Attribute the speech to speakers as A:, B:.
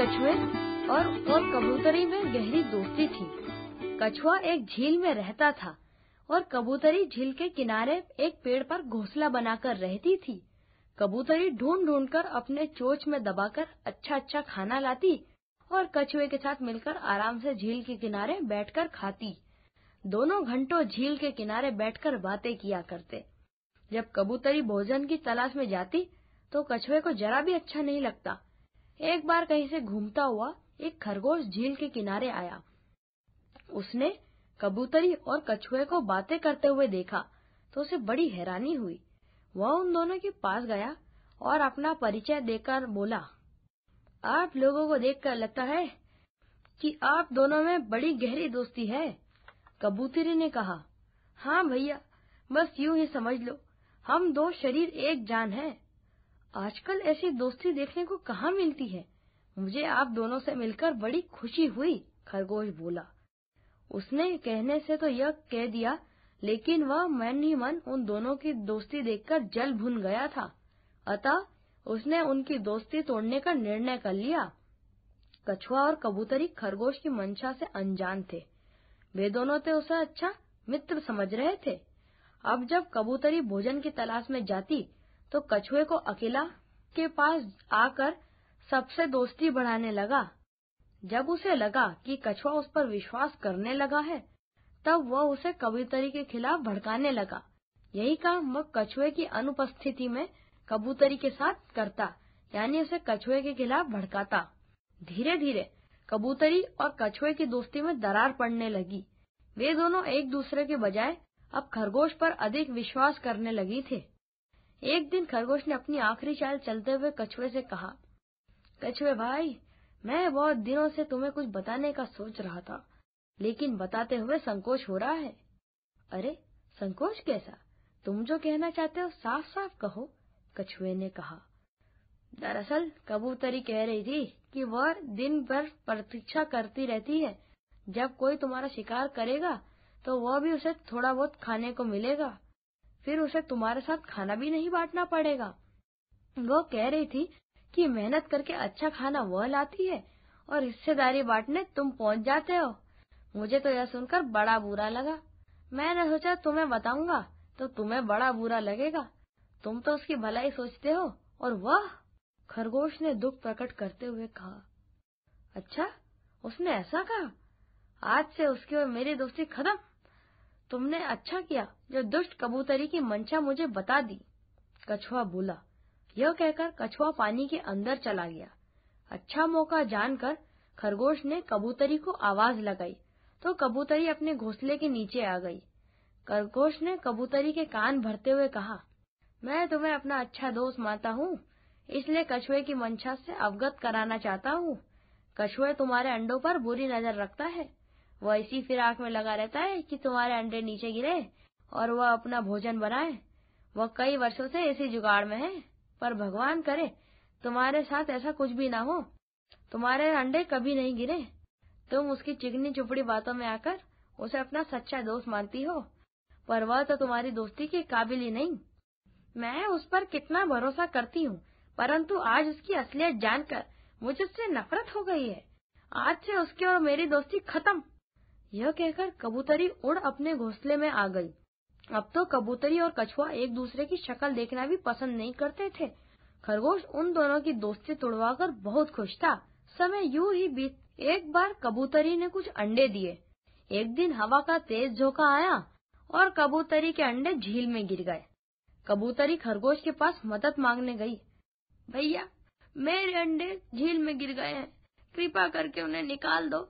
A: कछुए और कबूतरी में गहरी दोस्ती थी। कछुआ एक झील में रहता था और कबूतरी झील के किनारे एक पेड़ पर घोंसला बनाकर रहती थी। कबूतरी ढूंढ ढूंढ कर अपने चोंच में दबाकर अच्छा अच्छा खाना लाती और कछुए के साथ मिलकर आराम से झील के किनारे बैठकर खाती। दोनों घंटों झील के किनारे बैठकर बातें किया करते। जब कबूतरी भोजन की तलाश में जाती तो कछुए को जरा भी अच्छा नहीं लगता। एक बार कहीं से घूमता हुआ एक खरगोश झील के किनारे आया। उसने कबूतरी और कछुए को बातें करते हुए देखा तो उसे बड़ी हैरानी हुई। वह उन दोनों के पास गया और अपना परिचय देकर बोला, आप लोगों को देखकर लगता है कि आप दोनों में बड़ी गहरी दोस्ती है। कबूतरी ने कहा, हाँ भैया, बस यूं ही समझ लो, हम दो शरीर एक जान हैं। आजकल ऐसी दोस्ती देखने को कहाँ मिलती है। मुझे आप दोनों से मिलकर बड़ी खुशी हुई, खरगोश बोला। उसने कहने से तो यह कह दिया, लेकिन वह मन ही मन उन दोनों की दोस्ती देखकर जल भुन गया था। अतः उसने उनकी दोस्ती तोड़ने का निर्णय कर लिया। कछुआ और कबूतरी खरगोश की मंशा से अनजान थे। वे दोनों तो उसे अच्छा मित्र समझ रहे थे। अब जब कबूतरी भोजन की तलाश में जाती तो कछुए को अकेला के पास आकर सबसे दोस्ती बढ़ाने लगा। जब उसे लगा कि कछुआ उस पर विश्वास करने लगा है, तब वह उसे कबूतरी के खिलाफ भड़काने लगा। यही काम वह कछुए की अनुपस्थिति में कबूतरी के साथ करता, यानी उसे कछुए के खिलाफ भड़काता। धीरे धीरे कबूतरी और कछुए की दोस्ती में दरार पड़ने लगी। वे दोनों एक दूसरे के बजाय अब खरगोश पर अधिक विश्वास करने लगी थे। एक दिन खरगोश ने अपनी आखिरी चाल चलते हुए कछुए से कहा, कछुए भाई, मैं बहुत दिनों से तुम्हें कुछ बताने का सोच रहा था, लेकिन बताते हुए संकोच हो रहा है। अरे संकोच कैसा? तुम जो कहना चाहते हो साफ साफ कहो, कछुए ने कहा। दरअसल कबूतरी कह रही थी कि वह दिन भर प्रतीक्षा करती रहती है। जब कोई तुम्हारा शिकार करेगा तो वह भी उसे थोड़ा बहुत खाने को मिलेगा, फिर उसे तुम्हारे साथ खाना भी नहीं बांटना पड़ेगा। वो कह रही थी कि मेहनत करके अच्छा खाना वह लाती है और हिस्सेदारी बांटने तुम पहुंच जाते हो। मुझे तो यह सुनकर बड़ा बुरा लगा। मैंने सोचा तुम्हें बताऊंगा तो तुम्हें बड़ा बुरा लगेगा। तुम तो उसकी भलाई सोचते हो और वह, खरगोश ने दुख प्रकट करते हुए कहा। अच्छा, उसने ऐसा कहा? आज से उसकी और मेरी दोस्ती खत्म। तुमने अच्छा किया जो दुष्ट कबूतरी की मंशा मुझे बता दी, कछुआ बोला। यह कहकर कछुआ पानी के अंदर चला गया। अच्छा मौका जानकर खरगोश ने कबूतरी को आवाज लगाई तो कबूतरी अपने घोंसले के नीचे आ गई। खरगोश ने कबूतरी के कान भरते हुए कहा, मैं तुम्हें अपना अच्छा दोस्त मानता हूँ, इसलिए कछुए की मंशा से अवगत कराना चाहता हूँ। कछुआ तुम्हारे अंडों पर बुरी नजर रखता है। वह इसी फिराक में लगा रहता है कि तुम्हारे अंडे नीचे गिरे और वह अपना भोजन बनाए। वह कई वर्षों से इसी जुगाड़ में है, पर भगवान करे तुम्हारे साथ ऐसा कुछ भी ना हो। तुम्हारे अंडे कभी नहीं गिरे। तुम उसकी चिकनी चुपड़ी बातों में आकर उसे अपना सच्चा दोस्त मानती हो, पर वह तो तुम्हारी दोस्ती के काबिल ही नहीं। मैं उस पर कितना भरोसा करती हूँ, परंतु आज उसकी असलियत जानकर मुझे उससे नफरत हो गई है। आज से उसकी और मेरी दोस्ती खत्म। यह कहकर कबूतरी उड़ अपने घोंसले में आ गई। अब तो कबूतरी और कछुआ एक दूसरे की शक्ल देखना भी पसंद नहीं करते थे। खरगोश उन दोनों की दोस्ती तुड़वाकर बहुत खुश था। समय यूं ही बीत। एक बार कबूतरी ने कुछ अंडे दिए। एक दिन हवा का तेज झोंका आया और कबूतरी के अंडे झील में गिर गए। कबूतरी खरगोश के पास मदद मांगने गई। भैया, मेरे अंडे झील में गिर गए हैं, कृपा करके उन्हें निकाल दो।